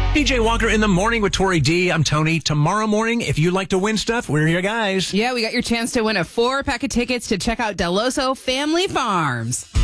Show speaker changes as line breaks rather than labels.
DJ Walker in the morning with Tori D. I'm Tony. Tomorrow morning, if you'd like to win stuff, we're your guys.
Yeah, we got your chance to win a 4-pack of tickets to check out Del Oso Family Farms.